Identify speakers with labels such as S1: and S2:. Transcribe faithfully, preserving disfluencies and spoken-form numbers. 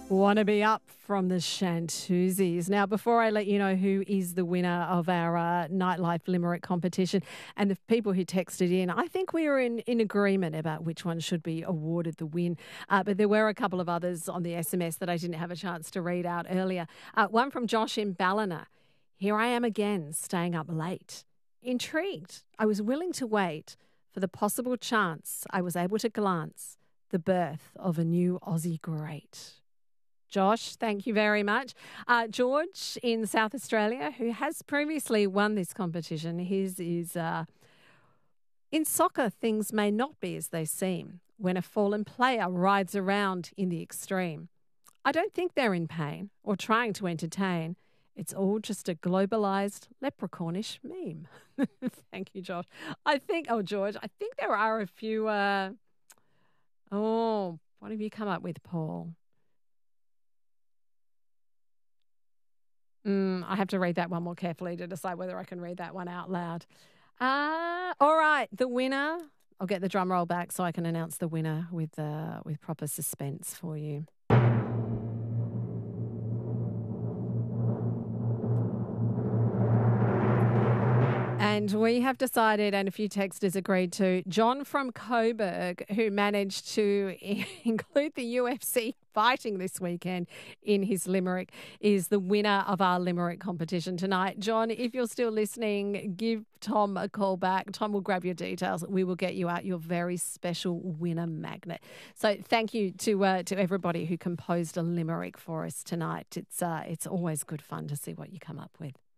S1: Want to be up from the Shantuzis. Now, before I let you know who is the winner of our uh, Nightlife Limerick competition and the people who texted in, I think we are in, in agreement about which one should be awarded the win. Uh, but there were a couple of others on the S M S that I didn't have a chance to read out earlier. Uh, one from Josh in Ballina. Here I am again, staying up late. Intrigued, I was willing to wait for the possible chance I was able to glance the birth of a new Aussie great. Josh, thank you very much. Uh, George in South Australia, who has previously won this competition, his is, uh, in soccer, things may not be as they seem when a fallen player rides around in the extreme. I don't think they're in pain or trying to entertain. It's all just a globalised leprechaunish meme. Thank you, Josh. I think, oh, George, I think there are a few, uh, oh, what have you come up with, Paul? Mm, I have to read that one more carefully to decide whether I can read that one out loud. Uh, all right, the winner. I'll get the drum roll back so I can announce the winner with uh, with proper suspense for you. And we have decided, and a few texters agreed to, John from Coburg, who managed to include the U F C fighting this weekend in his limerick, is the winner of our limerick competition tonight. John, if you're still listening, give Tom a call back. Tom will grab your details. We will get you out your very special winner magnet. So thank you to uh, to everybody who composed a limerick for us tonight. It's uh, it's always good fun to see what you come up with.